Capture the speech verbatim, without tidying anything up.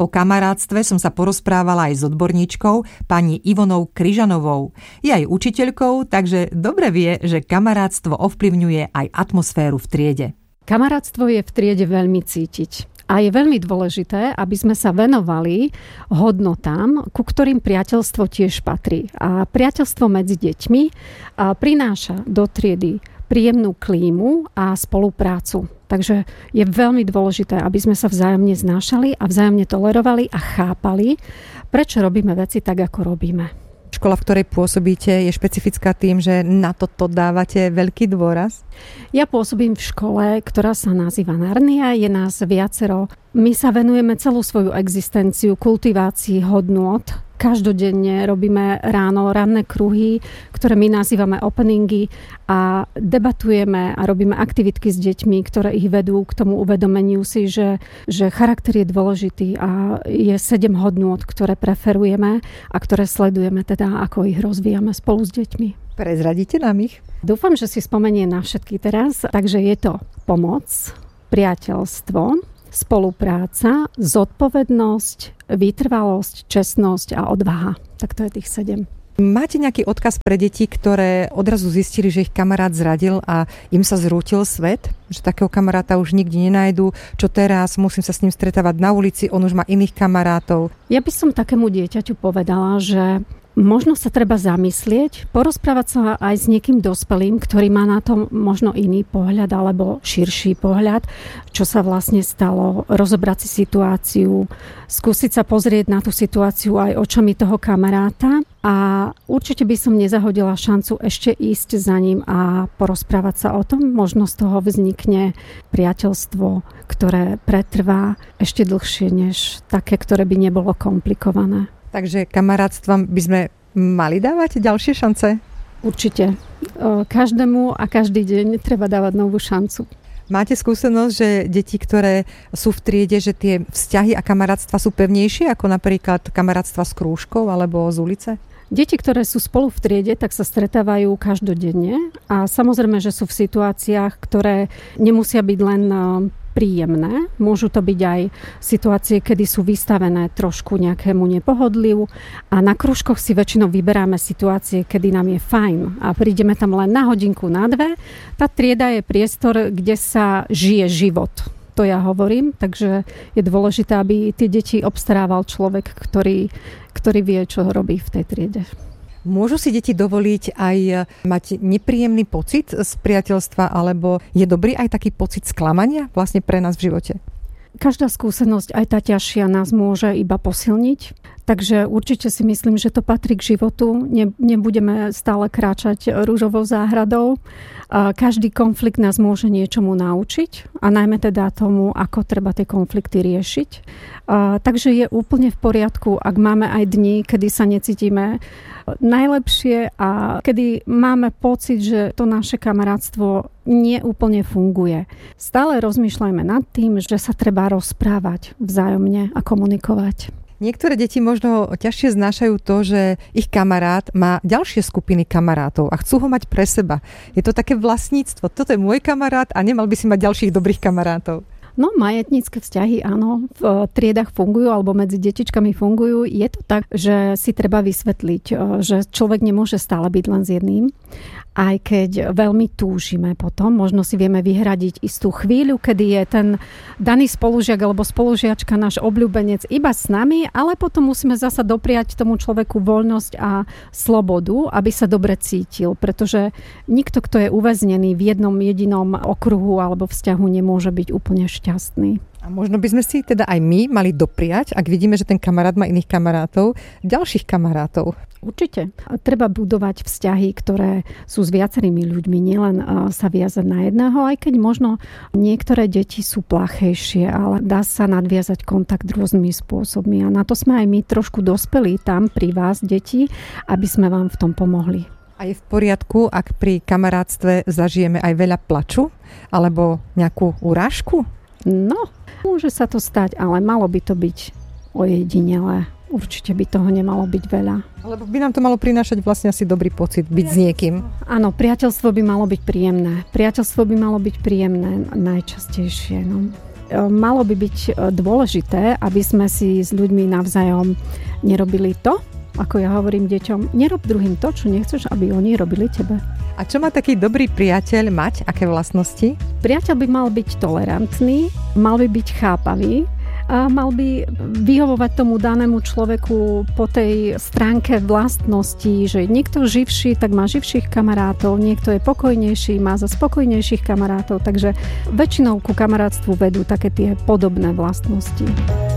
O kamarátstve som sa porozprávala aj s odborníčkou, pani Ivonou Kryžanovou. Je aj učiteľkou, takže dobre vie, že kamarátstvo ovplyvňuje aj atmosféru v triede. Kamarátstvo je v triede veľmi cítiť. A je veľmi dôležité, aby sme sa venovali hodnotám, ku ktorým priateľstvo tiež patrí. A priateľstvo medzi deťmi prináša do triedy príjemnú klímu a spoluprácu. Takže je veľmi dôležité, aby sme sa vzájomne znášali a vzájomne tolerovali a chápali, prečo robíme veci tak, ako robíme. Škola, v ktorej pôsobíte, je špecifická tým, že na toto dávate veľký dôraz? Ja pôsobím v škole, ktorá sa nazýva Narnia. Je nás viacero. My sa venujeme celú svoju existenciu kultivácii hodnôt. Každodenne robíme ráno ranné kruhy, ktoré my nazývame openingy a debatujeme a robíme aktivitky s deťmi, ktoré ich vedú k tomu uvedomeniu si, že, že charakter je dôležitý a je sedem hodnôt, ktoré preferujeme a ktoré sledujeme, teda ako ich rozvíjame spolu s deťmi. Prezradíte nám ich? Dúfam, že si spomenie na všetky teraz. Takže je to pomoc, priateľstvo, spolupráca, zodpovednosť, vytrvalosť, čestnosť a odvaha. Tak to je tých sedem. Máte nejaký odkaz pre deti, ktoré odrazu zistili, že ich kamarát zradil a im sa zrútil svet? Že takého kamaráta už nikdy nenajdu. Čo teraz? Musím sa s ním stretávať na ulici, on už má iných kamarátov. Ja by som takému dieťaťu povedala, že možno sa treba zamyslieť, porozprávať sa aj s niekým dospelým, ktorý má na to možno iný pohľad alebo širší pohľad, čo sa vlastne stalo, rozobrať si situáciu, skúsiť sa pozrieť na tú situáciu aj očami toho kamaráta a určite by som nezahodila šancu ešte ísť za ním a porozprávať sa o tom. Možno z toho vznikne priateľstvo, ktoré pretrvá ešte dlhšie než také, ktoré by nebolo komplikované. Takže kamarátstvom by sme mali dávať ďalšie šance? Určite. Každému a každý deň treba dávať novú šancu. Máte skúsenosť, že deti, ktoré sú v triede, že tie vzťahy a kamarátstva sú pevnejšie ako napríklad kamarátstva s krúžkou alebo z ulice? Deti, ktoré sú spolu v triede, tak sa stretávajú každodenne a samozrejme, že sú v situáciách, ktoré nemusia byť len príjemné. Môžu to byť aj situácie, kedy sú vystavené trošku nejakému nepohodliu a na krúžkoch si väčšinou vyberáme situácie, kedy nám je fajn a prídeme tam len na hodinku, na dve. Tá trieda je priestor, kde sa žije život. To ja hovorím, takže je dôležité, aby tie deti obstarával človek, ktorý, ktorý vie, čo robí v tej triede. Môžu si deti dovoliť aj mať nepríjemný pocit z priateľstva, alebo je dobrý aj taký pocit sklamania vlastne pre nás v živote? Každá skúsenosť, aj tá ťažšia, nás môže iba posilniť. Takže určite si myslím, že to patrí k životu. Ne, nebudeme stále kráčať rúžovou záhradou. Každý konflikt nás môže niečomu naučiť a najmä teda tomu, ako treba tie konflikty riešiť. Takže je úplne v poriadku, ak máme aj dni, kedy sa necítime najlepšie a kedy máme pocit, že to naše kamarátstvo neúplne funguje. Stále rozmýšľajme nad tým, že sa treba rozprávať vzájomne a komunikovať. Niektoré deti možno ťažšie znášajú to, že ich kamarát má ďalšie skupiny kamarátov a chcú ho mať pre seba. Je to také vlastníctvo. Toto je môj kamarát a nemal by si mať ďalších dobrých kamarátov. No, majetnícke vzťahy, áno, v triedach fungujú alebo medzi detičkami fungujú. Je to tak, že si treba vysvetliť, že človek nemôže stále byť len s jedným. Aj keď veľmi túžime potom, možno si vieme vyhradiť istú chvíľu, kedy je ten daný spolužiak alebo spolužiačka náš obľúbenec iba s nami, ale potom musíme zasa dopriať tomu človeku voľnosť a slobodu, aby sa dobre cítil, pretože nikto, kto je uväznený v jednom jedinom okruhu alebo vzťahu, nemôže byť úplne šťastný. A možno by sme si teda aj my mali dopriať, ak vidíme, že ten kamarát má iných kamarátov, ďalších kamarátov. Určite. Treba budovať vzťahy, ktoré sú s viacerými ľuďmi, nielen sa viazať na jedného, aj keď možno niektoré deti sú plachejšie, ale dá sa nadviazať kontakt rôznymi spôsobmi. A na to sme aj my trošku dospeli tam pri vás, deti, aby sme vám v tom pomohli. A je v poriadku, ak pri kamarátstve zažijeme aj veľa plaču alebo nejakú urážku? No, môže sa to stať, ale malo by to byť ojedinelé. Určite by toho nemalo byť veľa. Lebo by nám to malo prinášať vlastne asi dobrý pocit byť s niekým. Áno, priateľstvo by malo byť príjemné. Priateľstvo by malo byť príjemné najčastejšie. No. malo by byť dôležité, aby sme si s ľuďmi navzájom nerobili to, ako ja hovorím deťom, nerob druhým to, čo nechceš, aby oni robili tebe. A čo má taký dobrý priateľ mať? Aké vlastnosti? Priateľ by mal byť tolerantný, mal by byť chápavý, a mal by vyhovovať tomu danému človeku po tej stránke vlastnosti, že niekto živší, tak má živších kamarátov, niekto je pokojnejší, má za spokojnejších kamarátov, takže väčšinou ku kamarátstvu vedú také tie podobné vlastnosti.